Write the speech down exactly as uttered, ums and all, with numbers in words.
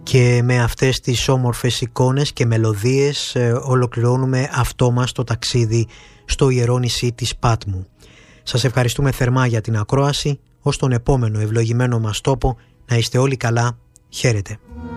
Και με αυτές τις όμορφες εικόνες και μελωδίες ε, ολοκληρώνουμε αυτό μας το ταξίδι στο ιερό νησί της Πάτμου. Σας ευχαριστούμε θερμά για την ακρόαση. Ως τον επόμενο ευλογημένο μας τόπο, να είστε όλοι καλά. Χαίρετε.